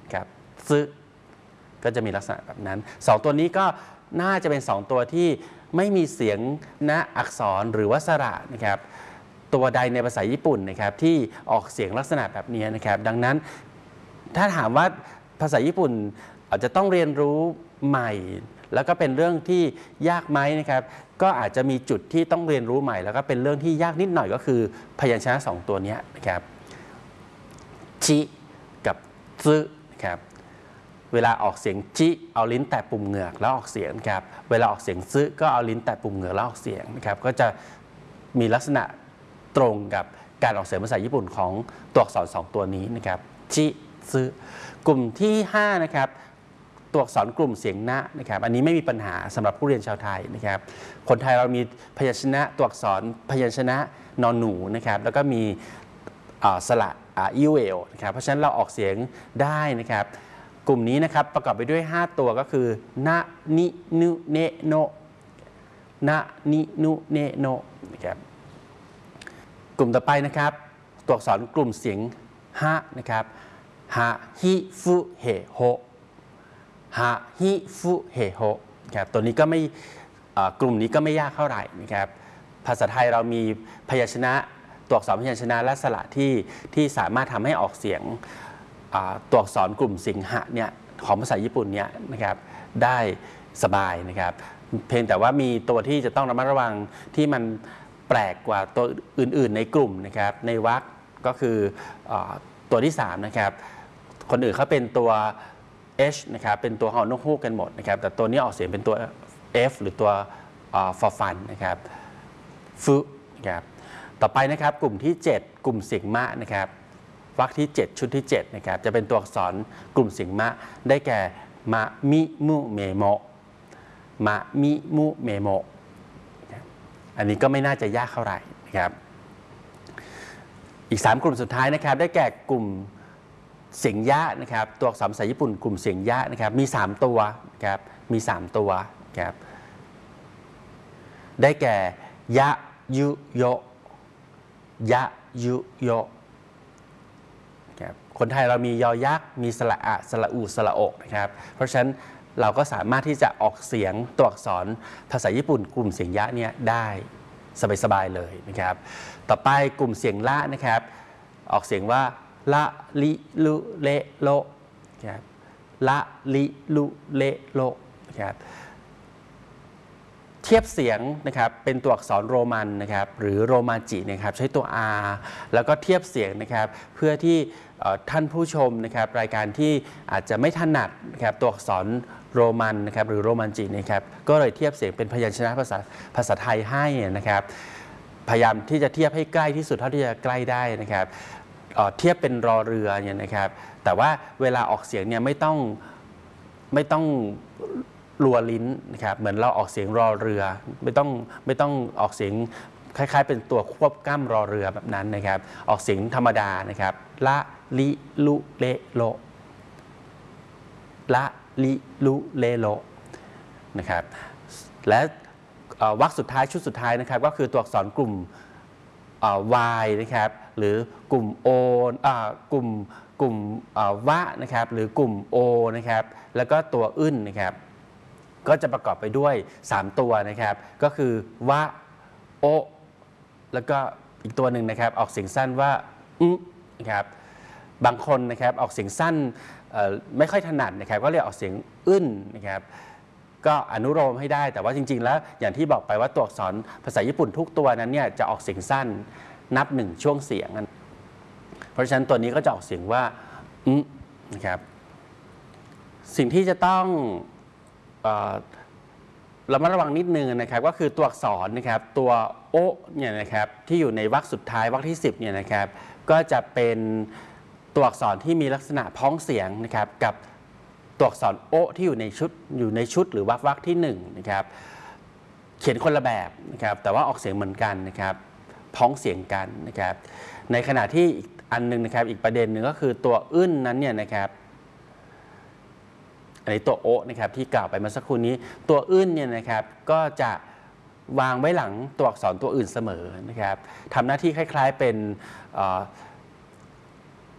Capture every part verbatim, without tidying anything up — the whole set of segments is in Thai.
ครับซึก็จะมีลักษณะแบบนั้นสองตัวนี้ก็น่าจะเป็นสองตัวที่ไม่มีเสียงณอักษรหรือว่าสระนะครับตัวใดในภาษาญี่ปุ่นนะครับที่ออกเสียงลักษณะแบบนี้นะครับดังนั้นถ้าถามว่าภาษาญี่ปุ่นอาจจะต้องเรียนรู้ใหม่แล้วก็เป็นเรื่องที่ยากไหมนะครับก็อาจจะมีจุดที่ต้องเรียนรู้ใหม่แล้วก็เป็นเรื่องที่ยากนิดหน่อยก็คือพยัญชนะสองตัวนี้นะครับชิกับซึนะครับเวลาออกเสียงจิเอาลิ้นแตะปุ่มเหงือกแล้วออกเสียงครับเวลาออกเสียงซึก็เอาลิ้นแตะปุ่มเหงือกแล้วออกเสียงนะครับก็จะมีลักษณะตรงกับการออกเสียงภาษาญี่ปุ่นของตัวอักษรสองตัวนี้นะครับจิซึกลุ่มที่ห้านะครับตัวอักษรกลุ่มเสียงนะนะครับอันนี้ไม่มีปัญหาสำหรับผู้เรียนชาวไทยนะครับคนไทยเรามีพยัญชนะตัวอักษรพยัญชนะนอนหนูนะครับแล้วก็มีสระอิเวลนะครับเพราะฉะนั้นเราออกเสียงได้นะครับกลุ่มนี้นะครับประกอบไปด้วยห้าตัวก็คือนะนินุเนโนนะนินุเนโนนะครับกลุ่มต่อไปนะครับตัวอักษรกลุ่มเสียงฮะนะครับฮะฮิฟุเฮโฮฮะฮิฟุเฮโฮครับตัวนี้ก็ไม่กลุ่มนี้ก็ไม่ยากเท่าไหร่นะครับภาษาไทยเรามีพยัญชนะตัวอักษรพยัญชนะและสระที่ที่สามารถทำให้ออกเสียงตัวอักษรกลุ่มเสียงหะเนี่ยของภาษาญี่ปุ่นเนี่ยนะครับได้สบายนะครับเพียงแต่ว่ามีตัวที่จะต้องระมัดระวังที่มันแปลกกว่าตัวอื่นๆในกลุ่มนะครับในวรรคก็คือตัวที่สามนะครับคนอื่นเขาเป็นตัว H นะครับเป็นตัวฮอนกฮูกกันหมดนะครับแต่ตัวนี้ออกเสียงเป็นตัว F หรือตัวฟอฟันนะครับฟุนะครับต่อไปนะครับกลุ่มที่เจ็ดกลุ่มเสียงมะนะครับวรรคที่เจ็ดชุดที่เจ็ดนะครับจะเป็นตัวอักษรกลุ่มเสียงมะได้แก่มะมิมุเมโมมะมิมุเมโมอันนี้ก็ไม่น่าจะยากเท่าไหร่นะครับอีกสามกลุ่มสุดท้ายนะครับได้แก่กลุ่มเสียงยะนะครับตัวอักษรภาษาญี่ปุ่นกลุ่มเสียงยะนะครับมีสามตัวนะครับมีสามตัวนะครับได้แก่ยะยุโยยะยุโยคนไทยเรามียอยักษ์มีสระอะสระอูสระอกนะครับเพราะฉะนั้นเราก็สามารถที่จะออกเสียงตัวอักษรภาษาญี่ปุ่นกลุ่มเสียงยะเนี่ยได้สบายๆเลยนะครับต่อไปกลุ่มเสียงละนะครับออกเสียงว่าละลิลุเลโลนะครับละลิลุเลโลนะครับเทียบเสียงนะครับเป็นตัวอักษรโรมันนะครับหรือโรมาจินะครับใช้ตัว R แล้วก็เทียบเสียงนะครับเพื่อที่ท่านผู้ชมนะครับรายการที่อาจจะไม่ถนัดนะครับตัวอักษรโรมันนะครับหรือโรมันจินะครับก็เลยเทียบเสียงเป็นพยัญชนะภาษาภาษาไทยให้นะครับพยายามที่จะเทียบให้ใกล้ที่สุดเท่าที่จะใกล้ได้นะครับเทียบเป็นรอเรือเนี่ยนะครับแต่ว่าเวลาออกเสียงเนี่ยไม่ต้องไม่ต้องรัวลิ้นนะครับเหมือนเราออกเสียงรอเรือไม่ต้องไม่ต้องออกเสียงคล้ายๆเป็นตัวควบกล้ำรอเรือแบบนั้นนะครับออกเสียงธรรมดานะครับละลิลุเลโลละลิลุเลโลนะครับและวรรคสุดท้ายชุดสุดท้ายนะครับก็คือตัวอักษรกลุ่ม Y นะครับหรือกลุ่ม O กลุ่มกลุ่มวะนะครับหรือกลุ่ม O นะครับแล้วก็ตัวอึ้นนะครับก็จะประกอบไปด้วยสามตัวนะครับก็คือวะโอแล้วก็อีกตัวหนึ่งนะครับออกเสียงสั้นว่าอึนะครับบางคนนะครับออกเสียงสั้นไม่ค่อยถนัดนะครับก็เรียกออกเสียงอึ้นนะครับก็อนุโลมให้ได้แต่ว่าจริงๆแล้วอย่างที่บอกไปว่าตัวอักษรภาษาญี่ปุ่นทุกตัวนั้นเนี่ยจะออกเสียงสั้นนับหนึ่งช่วงเสียงเพราะฉะนั้นตัวนี้ก็จะออกเสียงว่าอึนะครับสิ่งที่จะต้องเรามาระวังนิดนึงนะครับก็คือตัวอักษรนะครับตัวโอเนี่ยนะครับที่อยู่ในวรรคสุดท้ายวรรคที่สิบเนี่ยนะครับก็จะเป็นตัวอักษรที่มีลักษณะพ้องเสียงนะครับกับตัวอักษรโอที่อยู่ในชุดอยู่ในชุดหรือวรรควรรคที่หนึ่งนะครับเขียนคนละแบบนะครับแต่ว่าออกเสียงเหมือนกันนะครับพ้องเสียงกันนะครับในขณะที่อีกอันนึงนะครับอีกประเด็นหนึ่งก็คือตัวอึ้นนั้นเนี่ยนะครับในตัวโอนะครับที่กล่าวไปเมื่อสักครู่นี้ตัวอึ้นเนี่ยนะครับก็จะวางไว้หลังตัวอักษรตัวอื่นเสมอนะครับทำหน้าที่คล้ายๆเป็น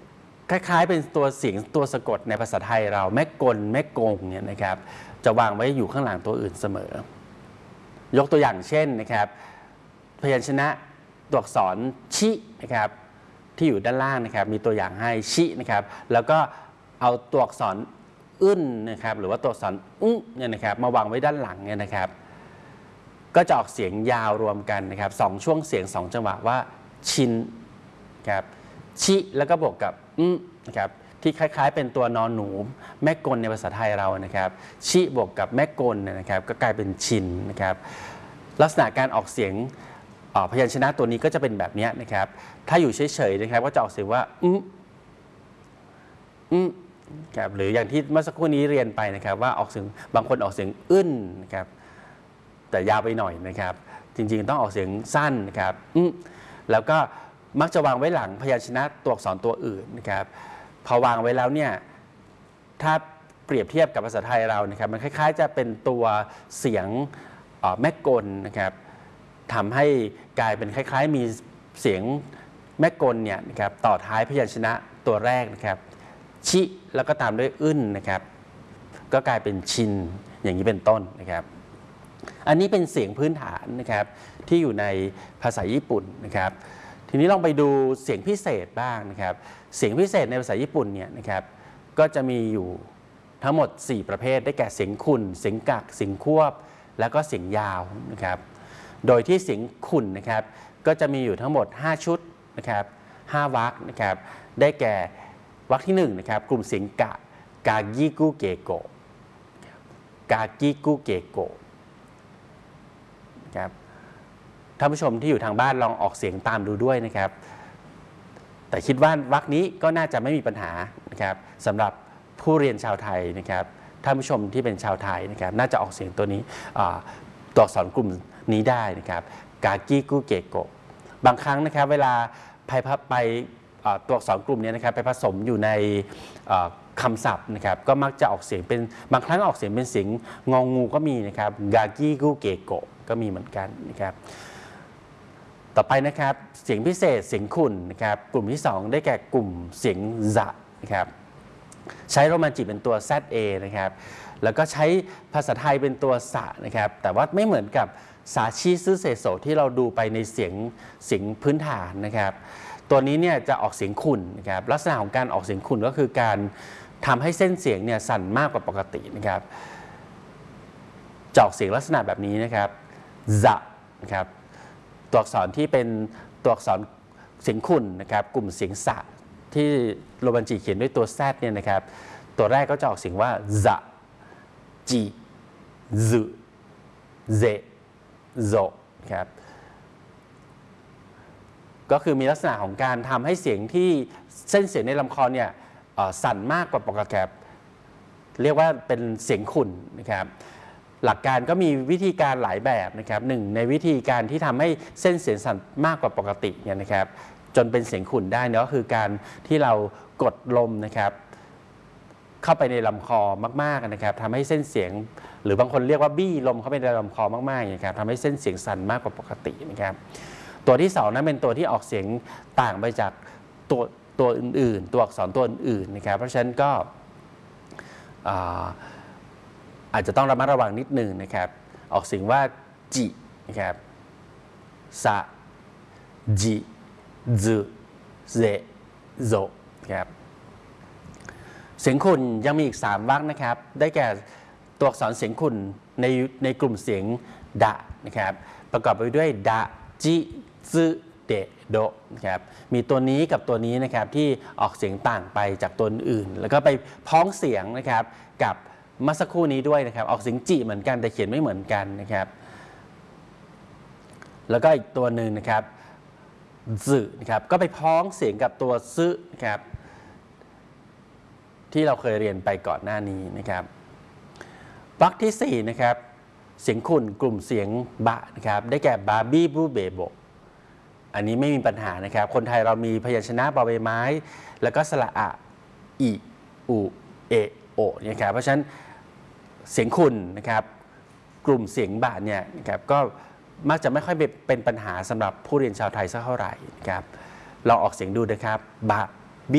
คล้ายๆเป็นตัวเสียงตัวสะกดในภาษาไทยเราแม่กลแม่กงเนี่ยนะครับจะวางไว้อยู่ข้างหลังตัวอื่นเสมอยกตัวอย่างเช่นนะครับพยัญชนะตัวอักษรชินะครับที่อยู่ด้านล่างนะครับมีตัวอย่างให้ชินะครับแล้วก็เอาตัวอักษรอึ้นนะครับหรือว่าตัวอักษรอึ้งเนี่ยนะครับมาวางไว้ด้านหลังเนี่ยนะครับก็จะออกเสียงยาวรวมกันนะครับสองช่วงเสียงสองจังหวะว่าชินครับชิแล้วก็บวกกับอึ้งนะครับที่คล้ายๆเป็นตัวนอนหนูแม่กลในภาษาไทยเรานะครับชิบวกกับแม่กลนะครับก็กลายเป็นชินนะครับลักษณะการออกเสียงพยัญชนะตัวนี้ก็จะเป็นแบบนี้นะครับถ้าอยู่เฉยๆนะครับก็จะออกเสียงว่าอึ้งอึ้งครับหรืออย่างที่เมื่อสักครู่นี้เรียนไปนะครับว่าออกเสียงบางคนออกเสียงอึ้นนะครับแต่ยาวไปหน่อยนะครับจริงๆต้องออกเสียงสั้นนะครับอึ้งแล้วก็มักจะวางไว้หลังพยัญชนะตัวอักษรตัวอื่นนะครับพอวางไว้แล้วเนี่ยถ้าเปรียบเทียบกับภาษาไทยเรานะครับมันคล้ายๆจะเป็นตัวเสียงแม่กลนะครับทำให้กลายเป็นคล้ายๆมีเสียงแม่กลเนี่ยนะครับต่อท้ายพยัญชนะตัวแรกนะครับชิแล้วก็ตามด้วยอึ้นนะครับก็กลายเป็นชินอย่างนี้เป็นต้นนะครับอันนี้เป็นเสียงพื้นฐานนะครับที่อยู่ในภาษาญี่ปุ่นนะครับทีนี้ลองไปดูเสียงพิเศษบ้างนะครับเสียงพิเศษในภาษาญี่ปุ่นเนี่ยนะครับก็จะมีอยู่ทั้งหมดสี่ประเภทได้แก่เสียงขุ่นเสียงกักเสียงควบแล้วก็เสียงยาวนะครับโดยที่เสียงขุ่นนะครับก็จะมีอยู่ทั้งหมดห้าชุดนะครับห้าวรรคนะครับได้แก่วรรคที่หนึ่งนะครับกลุ่มเสียงกะกากิกุเกโกะกากิกุเกโกะนะครับท่านผู้ชมที่อยู่ทางบ้านลองออกเสียงตามดูด้วยนะครับแต่คิดว่าวรรคนี้ก็น่าจะไม่มีปัญหานะครับสำหรับผู้เรียนชาวไทยนะครับท่านผู้ชมที่เป็นชาวไทยนะครับน่าจะออกเสียงตัวนี้ตัวอักษรกลุ่มนี้ได้นะครับกากิกุเกโกะบางครั้งนะครับเวลาไปไปตัวอักษรกลุ่มนี้นะครับไปผสมอยู่ในคำศัพท์นะครับก็มักจะออกเสียงเป็นบางครั้งออกเสียงเป็นเสียงงองูก็มีนะครับกากิกุเกโกะก็มีเหมือนกันนะครับต่อไปนะครับเสียงพิเศษเสียงขุ่นนะครับกลุ่มที่สองได้แก่กลุ่มเสียงซะนะครับใช้โรมันจิเป็นตัว แซด เอ นะครับแล้วก็ใช้ภาษาไทยเป็นตัวสะนะครับแต่ว่าไม่เหมือนกับสาชีซื่อเสโสที่เราดูไปในเสียงเสียงพื้นฐานนะครับตัวนี้เนี่ยจะออกเสียงขุ่นนะครับลักษณะของการออกเสียงขุ่นก็คือการทำให้เส้นเสียงเนี่ยสั่นมากกว่าปกตินะครับจะออกเสียงลักษณะแบบนี้นะครับซะนะครับตัวอักษรที่เป็นตัวอักษรเสียงขุ่นนะครับกลุ่มเสียงสะที่โรมันจิเขียนด้วยตัว แซด เนี่ยนะครับตัวแรกก็จะออกเสียงว่าซะจิซึเซโซครับก็คือมีลักษณะของการทำให้เสียงที่เส้นเสียงในลำคอเนี่ยสั่นมากกว่าปกติเรียกว่าเป็นเสียงขุ่นนะครับหลักการก็มีวิธีการหลายแบบนะครับหนึ่งในวิธีการที่ทำให้เส้นเสียงสั่นมากกว่าปกติเนี่ยนะครับจนเป็นเสียงขุ่นได้เนาะคือการที่เรากดลมนะครับเข้าไปในลำคอมากๆนะครับทำให้เส้นเสียงหรือบางคนเรียกว่าบี้ลมเข้าไปในลำคอมากๆนะครับทำให้เส้นเสียงสั่นมากกว่าปกตินะครับตัวที่สองนั้นเป็นตัวที่ออกเสียงต่างไปจากตัวตัวอื่นๆตัวอักษรตัวอื่นๆนะครับเพราะฉะนั้นก็อาจจะต้องระมัดระวังนิดนึงนะครับออกเสียงว่าจินะครับสะจิซึเซโซครับเสียงขุ่นยังมีอีกสามวรรคนะครับได้แก่ตัวอักษรเสียงขุ่นในในกลุ่มเสียงดะนะครับประกอบไปด้วยดะจิซึเดโดนะครับมีตัวนี้กับตัวนี้นะครับที่ออกเสียงต่างไปจากตัวอื่นแล้วก็ไปพ้องเสียงนะครับกับเมื่อสักครู่นี้ด้วยนะครับออกเสียงจิเหมือนกันแต่เขียนไม่เหมือนกันนะครับแล้วก็อีกตัวหนึ่งนะครับซึนะครับก็ไปพ้องเสียงกับตัวซึนะครับที่เราเคยเรียนไปก่อนหน้านี้นะครับวรรคที่สี่นะครับเสียงขุ่นกลุ่มเสียงบะนะครับได้แก่บาบี้บูเบโบอันนี้ไม่มีปัญหานะครับคนไทยเรามีพยัญชนะบอใบไม้แล้วก็สระอะอิอุเอโอนะครับเพราะฉะนั้นเสียงขุ่นนะครับกลุ่มเสียงบะเนี่ยนะครับก็มักจะไม่ค่อยเป็นปัญหาสำหรับผู้เรียนชาวไทยสักเท่าไหร่นะครับลองออกเสียงดูนะครับบะบิ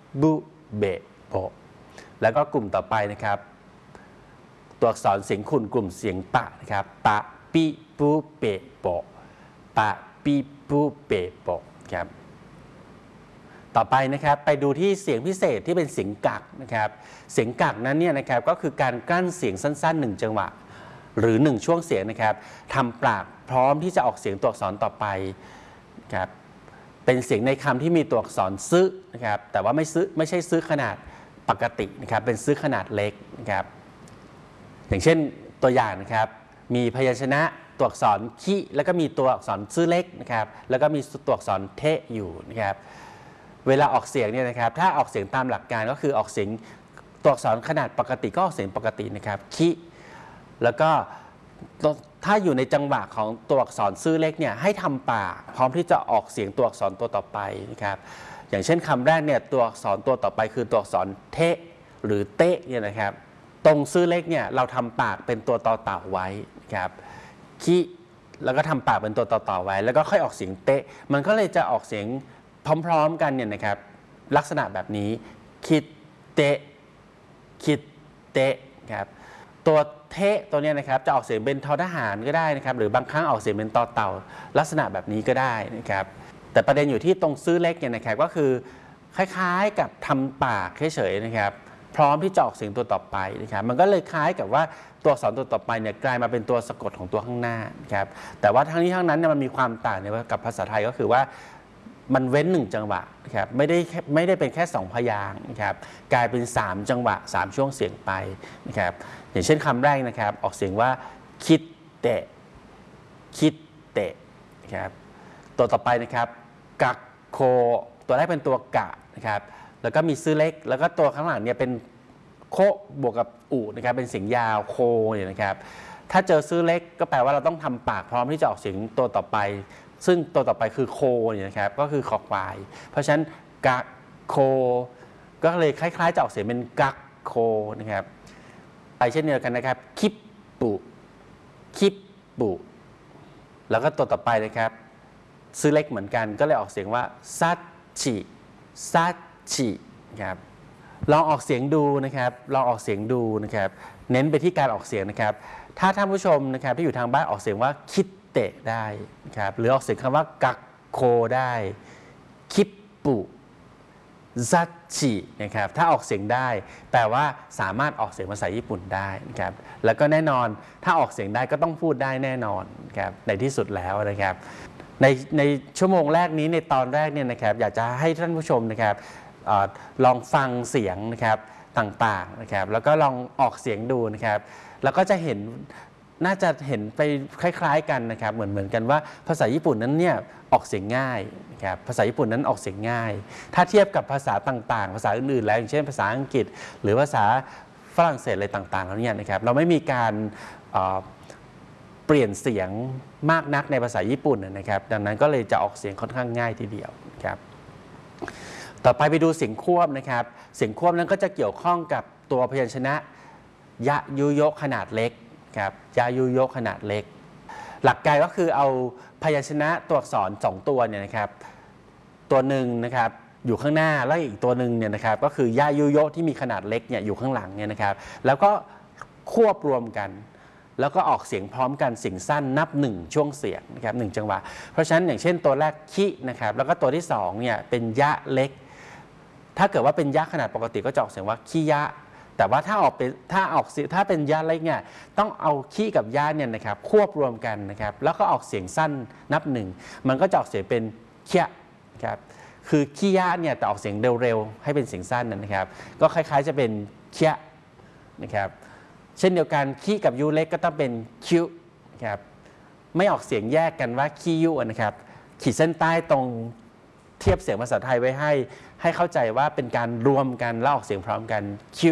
บุเบโปแล้วก็กลุ่มต่อไปนะครับตัวอักษรเสียงขุ่นกลุ่มเสียงปะนะครับปะปิปุเปโปปะปิปุเปโปครับต่อไปนะครับไปดูที่เสียงพิเศษที่เป็นเสียงกักนะครับเสียงกักนั้นเนี่ยนะครับก็คือการกลั้นเสียงสั้นๆหนึ่งจังหวะหรือหนึ่งช่วงเสียงนะครับทำปากพร้อมที่จะออกเสียงตัวอักษรต่อไปครับเป็นเสียงในคำที่มีตัวอักษรซึนะครับแต่ว่าไม่ซึไม่ใช่ซึขนาดปกตินะครับเป็นซึขนาดเล็กนะครับอย่างเช่นตัวอย่างนะครับมีพยัญชนะตัวอักษรคิแล้วก็มีตัวอักษรซึเล็กนะครับแล้วก็มีตัวอักษรเทอยู่นะครับเวลาออกเสียงเนี่ยนะครับถ้าออกเสียงตามหลักการก็คือออกเสียงตัวอักษรขนาดปกติก็ออกเสียงปกตินะครับคิแล้วก็ถ้าอยู่ในจังหวะของตัวอักษรซื่อเล็กเนี่ยให้ทำปากพร้อมที่จะออกเสียงตัวอักษรตัวต่อไปนะครับอย่างเช่นคำแรกเนี่ยตัวอักษรตัวต่อไปคือตัวอักษรเทหรือเตะเนี่ยนะครับตรงซื่อเล็กเนี่ยเราทำปากเป็นตัวต่อเต่าไว้นะครับคิแล้วก็ทำปากเป็นตัวต่อเต่าไว้แล้วก็ค่อยออกเสียงเตะมันก็เลยจะออกเสียงพร้อมๆกันเนี่ยนะครับลักษณะแบบนี้คิดเตะคิดเตะครับตัวเทะตัวนี้นะครับจะออกเสียงเป็นทอทหารก็ได้นะครับหรือบางครั้งออกเสียงเป็นตอเต่าลักษณะแบบนี้ก็ได้นะครับแต่ประเด็นอยู่ที่ตรงซื่อเล็กเนี่ยนะครับก็คือคล้ายๆกับทำปากเฉยๆนะครับพร้อมที่จะออกเสียงตัวต่อไปนะครับมันก็เลยคล้ายกับว่าตัวอักษรตัวต่อไปเนี่ยกลายมาเป็นตัวสะกดของตัวข้างหน้านะครับแต่ว่าทั้งนี้ทั้งนั้นเนี่ยมันมีความต่างเนี่ยกับภาษาไทยก็คือว่ามันเว้นหนึ่งจังหวะนะครับไม่ได้ไม่ได้เป็นแค่สองพยางค์นะครับกลายเป็นสามจังหวะสามช่วงเสียงไปนะครับอย่างเช่นคำแรกนะครับออกเสียงว่าคิดเตะคิดเตะนะครับตัวต่อไปนะครับกักโคตัวแรกเป็นตัวกะนะครับแล้วก็มีซื่อเล็กแล้วก็ตัวข้างหลังเนี่ยเป็นโคบวกกับอุนะครับเป็นเสียงยาวโคเนี่ยนะครับถ้าเจอซื่อเล็กก็แปลว่าเราต้องทำปากพร้อมที่จะออกเสียงตัวต่อไปซึ่งตัวต่อไปคือโคเนี่ยนะครับก็คือขอควายเพราะฉะนั้นกักโคก็เลยคล้ายๆจะออกเสียงเป็นกักโคนะครับไปเช่นเดียวกันนะครับคิปปุคิปปุแล้วก็ตัวต่อไปนะครับซื่อเล็กเหมือนกันก็เลยออกเสียงว่าซัตชิซัตชิครับลองออกเสียงดูนะครับลองออกเสียงดูนะครับเน้นไปที่การออกเสียงนะครับถ้าท่านผู้ชมนะครับที่อยู่ทางบ้านออกเสียงว่าคิดเตะได้นะครับหรือออกเสียงคำว่ากักโคได้คิปปุซัตชินะครับถ้าออกเสียงได้แปลว่าสามารถออกเสียงภาษาญี่ปุ่นได้นะครับแล้วก็แน่นอนถ้าออกเสียงได้ก็ต้องพูดได้แน่นอนครับในที่สุดแล้วนะครับในในชั่วโมงแรกนี้ในตอนแรกเนี่ยนะครับอยากจะให้ท่านผู้ชมนะครับออลองฟังเสียงนะครับต่างๆนะครับแล้วก็ลองออกเสียงดูนะครับแล้วก็จะเห็นน่าจะเห็นไปคล้ายๆกันนะครับเหมือนเหมือนกันว่าภาษาญี่ปุ่นนั้นเนี่ยออกเสียงง่ายนะครับภาษาญี่ปุ่นนั้นออกเสียงง่ายถ้าเทียบกับภาษาต่างๆภาษาอื่นๆแล้วอย่างเช่นภาษาอังกฤษหรือภาษาฝรั่งเศสอะไรต่างๆแล้วเนี่ยนะครับเราไม่มีการเปลี่ยนเสียงมากนักในภาษาญี่ปุ่นนะครับดังนั้นก็เลยจะออกเสียงค่อนข้างง่ายทีเดียวครับต่อไปไปดูเสียงควบนะครับเสียงควบนั้นก็จะเกี่ยวข้องกับตัวพยัญชนะยะยุโยขนาดเล็กครับยายุโยขนาดเล็กหลักการก็คือเอาพยัญชนะตัวอักษรสองตัวเนี่ยนะครับตัวหนึ่งนะครับอยู่ข้างหน้าแล้วอีกตัวหนึ่งเนี่ยนะครับก็คือยายุโยที่มีขนาดเล็กเนี่ยอยู่ข้างหลังเนี่ยนะครับแล้วก็ควบรวมกันแล้วก็ออกเสียงพร้อมกันเสียงสั้นนับหนึ่งช่วงเสียงนะครับหนึ่งจังหวะเพราะฉะนั้นอย่างเช่นตัวแรกคินะครับแล้วก็ตัวที่สองเนี่ยเป็นยะเล็กถ้าเกิดว่าเป็นยะขนาดปกติก็จะออกเสียงว่าคิยะแต่ว่าถ้าออกเป็นถ้าออกถ้าเป็นยะเล็กเนี่ยต้องเอาขี้กับยะเนี่ยนะครับควบรวมกันนะครับแล้วก็ออกเสียงสั้นนับหนึ่งมันก็จะออกเสียงเป็นเคียครับคือขี้ยะเนี่ยแต่ออกเสียงเร็วๆให้เป็นเสียงสั้นนะครับก็คล้ายๆจะเป็นเคียนะครับเช่นเดียวกันขี้กับยูเล็กก็ต้องเป็นคิวครับไม่ออกเสียงแยกกันว่าขี้ยูนะครับขีดเส้นใต้ตรงเทียบเสียงภาษาไทยไว้ให้ให้เข้าใจว่าเป็นการรวมกันแล้วออกเสียงพร้อมกันคิว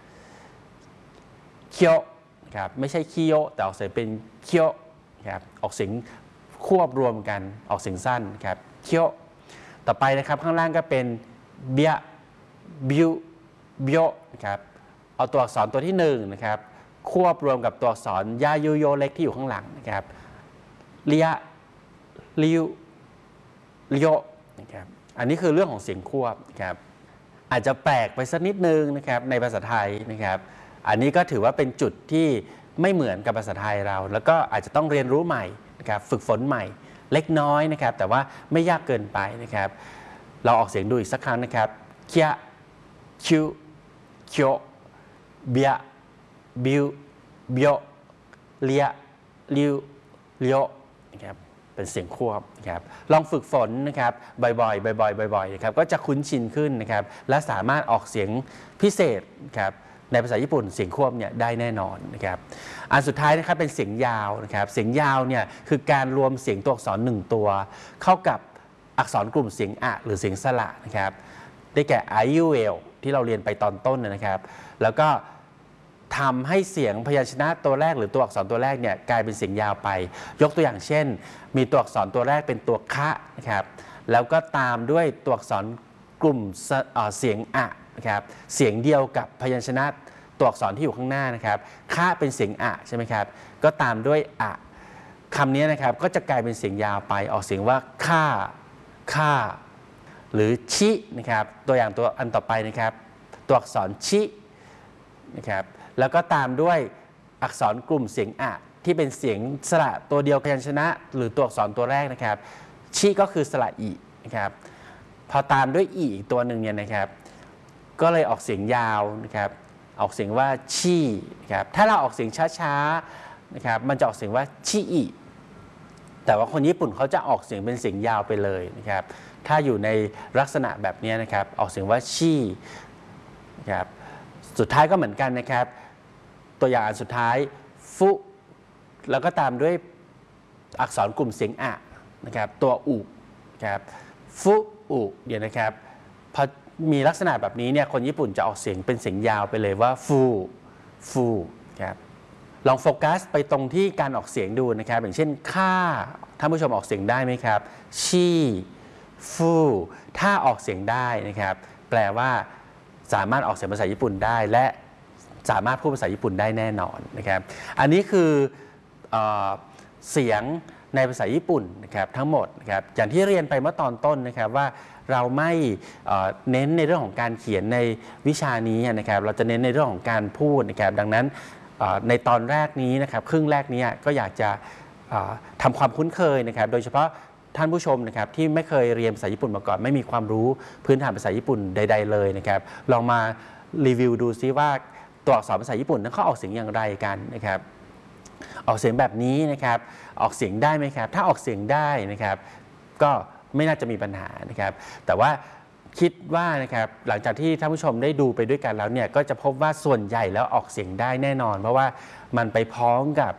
เคียวครับไม่ใช่คิโยแต่ออกเสียงเป็นเคียวครับออกเสียงควบรวมกันออกเสียงสั้นครับเคียวต่อไปนะครับข้างล่างก็เป็นเบียบิวเบียวนะครับเอาตัวอักษรตัวที่หนึ่งนะครับควบรวมกับตัวอักษรยายุโยเล็กที่อยู่ข้างหลังนะครับเลียลิวลิโยนะครับอันนี้คือเรื่องของเสียงควบครับอาจจะแปลกไปสักนิดนึงนะครับในภาษาไทยนะครับอันนี้ก็ถือว่าเป็นจุดที่ไม่เหมือนกับภาษาไทยเรา แล้วก็อาจจะต้องเรียนรู้ใหม่นะครับฝึกฝนใหม่เล็กน้อยนะครับแต่ว่าไม่ยากเกินไปนะครับเราออกเสียงดูอีกสักครั้งนะครับเคียคิวเคียวเบียบิวเบียวเลียลิวเลียวนะครับเป็นเสียงควบนะครับลองฝึกฝนนะครับบ่อยๆบ่อยๆบ่อยๆนะครับก็จะคุ้นชินขึ้นนะครับและสามารถออกเสียงพิเศษนะครับในภาษาญี่ปุ่นเสียงควบเนี่ยได้แน่นอนนะครับอันสุดท้ายนะครับเป็นเสียงยาวนะครับเสียงยาวเนี่ยคือการรวมเสียงตัวอักษรหนึ่งตัวเข้ากับอักษรกลุ่มเสียงอะหรือเสียงสระนะครับได้แก่ i u l ที่เราเรียนไปตอนต้นนะครับแล้วก็ทำให้เสียงพยัญชนะตัวแรกหรือตัวอักษรตัวแรกเนี่ยกลายเป็นเสียงยาวไปยกตัวอย่างเช่นมีตัวอักษรตัวแรกเป็นตัวคะนะครับแล้วก็ตามด้วยตัวอักษรกลุ่มเสียงอะนะครับเสียงเดียวกับพยัญชนะตัวอักษรที่อยู่ข้างหน้านะครับคะเป็นเสียงอะใช่ไหมครับก็ตามด้วยอะคำนี้นะครับก็จะกลายเป็นเสียงยาวไปออกเสียงว่าค่าค่าหรือชินะครับตัวอย่างตัวอันต่อไปนะครับตัวอักษรชินะครับแล้วก็ตามด้วยอักษรกลุ่มเสียงอะที่เป็นเสียงสระตัวเดียวพยัญชนะหรือตัวอักษรตัวแรกนะครับชิก็คือสระอีนะครับพอตามด้วยอีอีกตัวหนึ่งเนี่ยนะครับก็เลยออกเสียงยาวนะครับออกเสียงว่าชีนะครับถ้าเราออกเสียงช้าๆนะครับมันจะออกเสียงว่าชิอีแต่ว่าคนญี่ปุ่นเขาจะออกเสียงเป็นเสียงยาวไปเลยนะครับถ้าอยู่ในลักษณะแบบนี้นะครับออกเสียงว่าชีนะครับสุดท้ายก็เหมือนกันนะครับตัวอย่างอันสุดท้ายฟุแล้วก็ตามด้วยอักษรกลุ่มเสียงอะนะครับตัวอุนะครับฟุอุเดี๋ยวนะครับพอมีลักษณะแบบนี้เนี่ยคนญี่ปุ่นจะออกเสียงเป็นเสียงยาวไปเลยว่าฟูฟูครับลองโฟกัสไปตรงที่การออกเสียงดูนะครับอย่างเช่นค่าท่านผู้ชมออกเสียงได้ไหมครับชีฟูถ้าออกเสียงได้นะครับแปลว่าสามารถออกเสียงภาษาญี่ปุ่นได้และสามารถพูดภาษาญี่ปุ่นได้แน่นอนนะครับอันนี้คือเอ่อเสียงในภาษาญี่ปุ่นนะครับทั้งหมดนะครับอย่างที่เรียนไปเมื่อตอนต้นนะครับว่าเราไม่เน้นในเรื่องของการเขียนในวิชานี้นะครับเราจะเน้นในเรื่องของการพูดนะครับดังนั้นในตอนแรกนี้นะครับครึ่งแรกนี้ก็อยากจะทำความคุ้นเคยนะครับโดยเฉพาะท่านผู้ชมนะครับที่ไม่เคยเรียนภาษาญี่ปุ่นมาก่อนไม่มีความรู้พื้นฐานภาษาญี่ปุ่นใดๆเลยนะครับลองมารีวิวดูซิว่าตัวอักษรภาษาญี่ปุ่นนั้นเขาออกเสียงอย่างไรกันนะครับออกเสียงแบบนี้นะครับออกเสียงได้ไหมครับถ้าออกเสียงได้นะครับก็ไม่น่าจะมีปัญหานะครับแต่ว่าคิดว่านะครับหลังจากที่ท่านผู้ชมได้ดูไปด้วยกันแล้วเนี่ยก็จะพบว่าส่วนใหญ่แล้วออกเสียงได้แน่นอนเพราะว่ามันไปพ้องกับ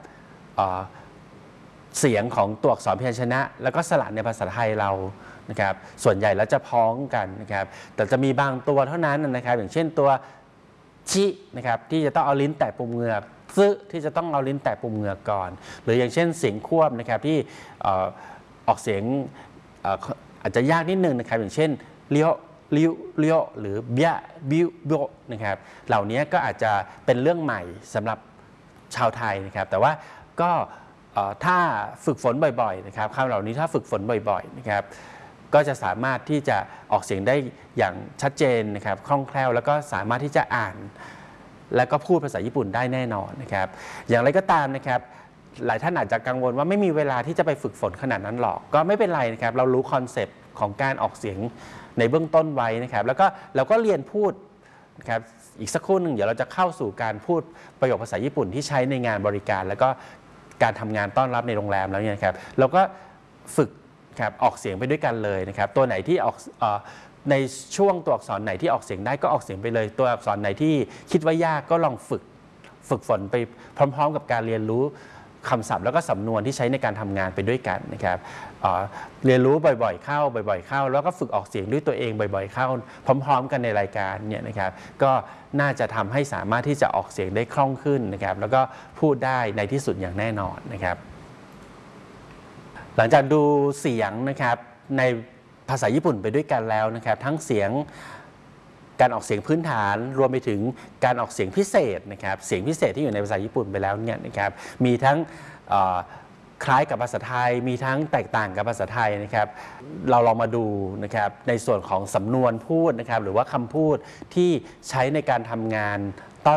เสียงของตัวอักษรพยัญชนะแล้วก็สระในภาษาไทยเรานะครับส่วนใหญ่แล้วจะพ้องกันนะครับแต่จะมีบางตัวเท่านั้นนะครับอย่างเช่นตัวชินะครับที่จะต้องเอาลิ้นแตะปุ่มเหงือกซึที่จะต้องเอาลิ้นแตะปุ่มเหงือกก่อนหรืออย่างเช่นเสียงควบนะครับที่ออกเสียงอาจจะยากนิดนึงนะครับอย่างเช่นเลี้ยวลิ้วเลี้ยวหรือเบี้ยบิวโบนะครับเหล่านี้ก็อาจจะเป็นเรื่องใหม่สำหรับชาวไทยนะครับแต่ว่าก็ถ้าฝึกฝนบ่อยๆนะครับคำเหล่านี้ถ้าฝึกฝนบ่อยๆนะครับก็จะสามารถที่จะออกเสียงได้อย่างชัดเจนนะครับคล่องแคล่วแล้วก็สามารถที่จะอ่านและก็พูดภาษาญี่ปุ่นได้แน่นอนนะครับอย่างไรก็ตามนะครับหลายท่านอาจจะกังวลว่าไม่มีเวลาที่จะไปฝึกฝนขนาดนั้นหรอกก็ไม่เป็นไรนะครับเรารู้คอนเซปต์ของการออกเสียงในเบื้องต้นไว้นะครับแล้วก็เราก็เรียนพูดนะครับอีกสักครู่หนึ่งเดี๋ยวเราจะเข้าสู่การพูดประโยคภาษาญี่ปุ่นที่ใช้ในงานบริการแล้วก็การทำงานต้อนรับในโรงแรมแล้วเนี่ยนะครับเราก็ฝึกครับออกเสียงไปด้วยกันเลยนะครับตัวไหนที่ออกในช่วงตัวอักษรไหนที่ออกเสียงได้ก็ออกเสียงไปเลยตัวอักษรไหนที่คิดว่ายากก็ลองฝึกฝึกฝนไปพร้อมๆกับการเรียนรู้คำศัพท์แล้วก็สำนวนที่ใช้ในการทำงานไปด้วยกันนะครับเรียนรู้บ่อยๆเข้าบ่อยๆเข้าแล้วก็ฝึกออกเสียงด้วยตัวเองบ่อยๆเข้าพร้อมๆกันในรายการเนี่ยนะครับก็น่าจะทำให้สามารถที่จะออกเสียงได้คล่องขึ้นนะครับแล้วก็พูดได้ในที่สุดอย่างแน่นอนนะครับหลังจากดูเสียงนะครับในภาษาญี่ปุ่นไปด้วยกันแล้วนะครับทั้งเสียงการออกเสียงพื้นฐานรวมไปถึงการออกเสียงพิเศษนะครับเสียงพิเศษที่อยู่ในภาษาญี่ปุ่นไปแล้วเนี่ยนะครับมีทั้งคล้ายกับภาษาไทยมีทั้งแตกต่างกับภาษาไทยนะครับเราลองมาดูนะครับในส่วนของสำนวนพูดนะครับหรือว่าคำพูดที่ใช้ในการทำงาน